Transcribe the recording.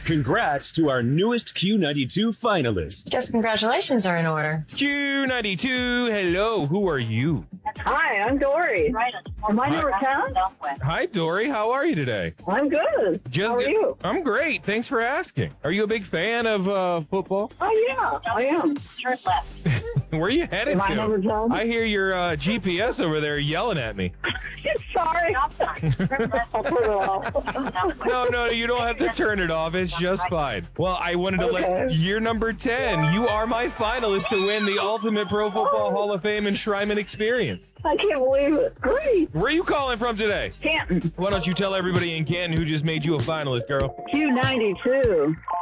Congrats to our newest Q92 finalist. Guess congratulations are in order. Q92, hello, who are you? Hi, I'm Dory. Am I number 10? Hi, Dory, how are you today? I'm good. How are you? I'm great, thanks for asking. Are you a big fan of football? Oh, yeah, I am. Turn left. Where are you headed Am I number to? 10? I hear your GPS over there yelling at me. Sorry. Turn left. I'll put it off. No, you don't have to turn it off. It's just fine. Well, I wanted to let you're number 10. You are my finalist to win the Ultimate Pro Football Hall of Fame Enshrinement Experience. I can't believe it. Great. Where are you calling from today? Canton. Why don't you tell everybody in Canton who just made you a finalist, girl? Q92.